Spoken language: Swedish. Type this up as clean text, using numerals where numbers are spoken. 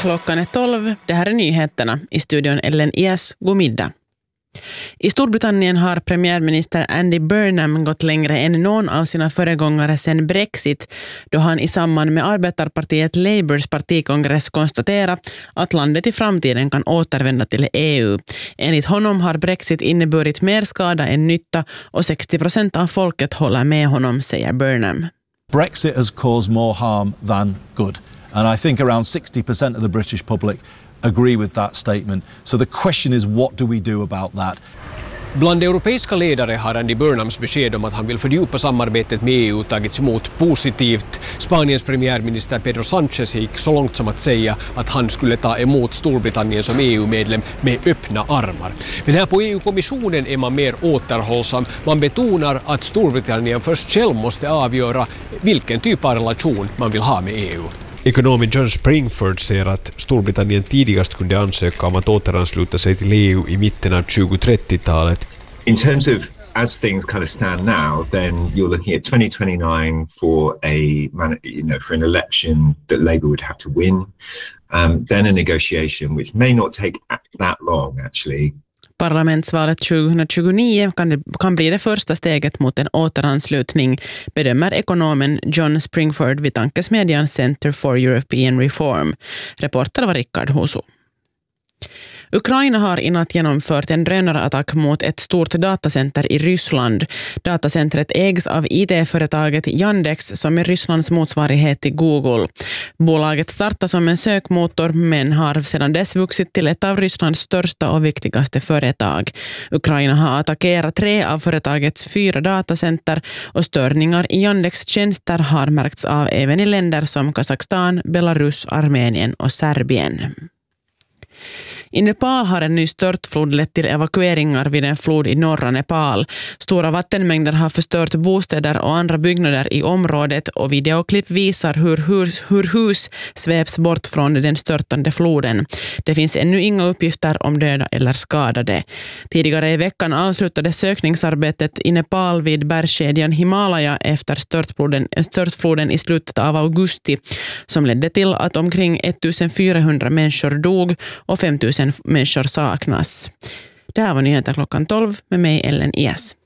Klockan är 12. Det här är nyheterna. I studion Ellen Ias. God middag. I Storbritannien har premiärminister Andy Burnham gått längre än någon av sina föregångare sedan Brexit, då han i samband med arbetarpartiet Labours partikongress konstaterar att landet i framtiden kan återvända till EU. Enligt honom har Brexit inneburit mer skada än nytta och 60% av folket håller med honom, säger Burnham. Brexit has caused more harm than good. And I think around 60% of the British public agree with that statement. So the question is, what do we do about that? Bland europeiska ledare har Andy Burnhams besked om att han vill fördjupa samarbetet med EU tagits emot positivt. Spaniens premiärminister Pedro Sánchez gick så långt som att säga att han skulle ta emot Storbritannien som EU-medlem med öppna armar. Men här på EU-kommissionen är man mer återhållsam. Man betonar att Storbritannien först själv måste avgöra vilken typ av relation man vill ha med EU. Ekonomen John Springford säger att Storbritannien tidigast kunde ansöka om att återansluta sig till EU i mitten av 2030-talet. In terms of as things kind of stand now, then you're looking at 2029 for for an election that Labour would have to win. Then a negotiation which may not take that long actually. Parlamentsvalet 2029 kan bli det första steget mot en återanslutning, bedömer ekonomen John Springford vid tankesmedjan Center for European Reform. Reporter var Rickard Husu. Ukraina har i natt genomfört en drönarattack mot ett stort datacenter i Ryssland. Datacentret ägs av IT-företaget Yandex som är Rysslands motsvarighet till Google. Bolaget startade som en sökmotor men har sedan dess vuxit till ett av Rysslands största och viktigaste företag. Ukraina har attackerat 3 av företagets 4 datacenter och störningar i Yandex tjänster har märkts av även i länder som Kazakstan, Belarus, Armenien och Serbien. I Nepal har en ny störtflod lett till evakueringar vid en flod i norra Nepal. Stora vattenmängder har förstört bostäder och andra byggnader i området och videoklipp visar hur hus sveps bort från den störtande floden. Det finns ännu inga uppgifter om döda eller skadade. Tidigare i veckan avslutades sökningsarbetet i Nepal vid bergskedjan Himalaya efter störtfloden i slutet av augusti som ledde till att omkring 1400 människor dog och 5000 människor saknas. Det här var nyheter klockan 12 med mig Ellen Ias.